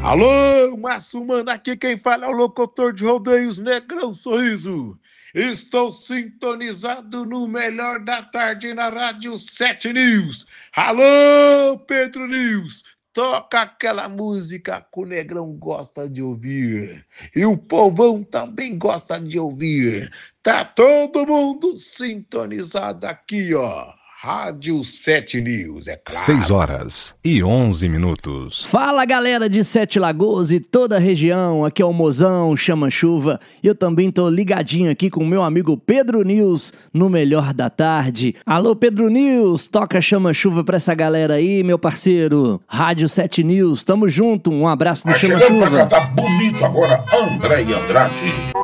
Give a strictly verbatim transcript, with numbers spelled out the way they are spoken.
Alô, Márcio Mano, aqui quem fala é o locutor de rodeios Negrão Sorriso. Estou sintonizado no melhor da tarde na Rádio sete News. Alô, Pedro News, toca aquela música que o Negrão gosta de ouvir. E o povão também gosta de ouvir. Tá todo mundo sintonizado aqui, ó. Rádio sete News, é claro. seis horas e onze minutos. Fala, galera de Sete Lagoas e toda a região, aqui é o Mozão, Chama Chuva, e eu também tô ligadinho aqui com o meu amigo Pedro News, no Melhor da Tarde. Alô, Pedro News, toca Chama Chuva pra essa galera aí, meu parceiro. Rádio sete News, tamo junto, um abraço do Tá Chama chegando pra Chuva. cantar bonito agora, André Andrade.